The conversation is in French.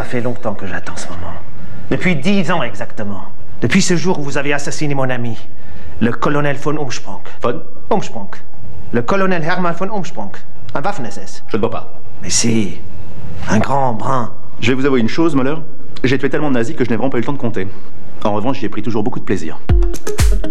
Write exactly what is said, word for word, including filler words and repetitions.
fait longtemps que j'attends ce moment. Depuis dix ans exactement. Depuis ce jour où vous avez assassiné mon ami, le colonel von Umsprung. Von Umsprung. Le colonel Hermann von Umsprung. Un Waffen-S S. Je ne vois pas. Mais si. Un grand brun. Je vais vous avouer une chose, Muller. J'ai tué tellement de nazis que je n'ai vraiment pas eu le temps de compter. En revanche, j'y ai pris toujours beaucoup de plaisir.